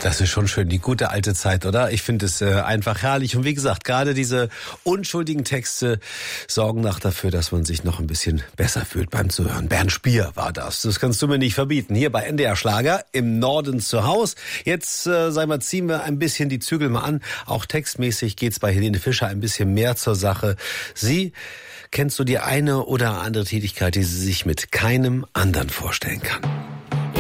Das ist schon schön, die gute alte Zeit, oder? Ich finde es einfach herrlich. Und wie gesagt, gerade diese unschuldigen Texte sorgen dafür, dass man sich noch ein bisschen besser fühlt beim Zuhören. Bernd Spier war das. Das kannst du mir nicht verbieten. Hier bei NDR Schlager im Norden zu Haus. Jetzt ziehen wir ein bisschen die Zügel mal an. Auch textmäßig geht's bei Helene Fischer ein bisschen mehr zur Sache. Kennst du die eine oder andere Tätigkeit, die sie sich mit keinem anderen vorstellen kann?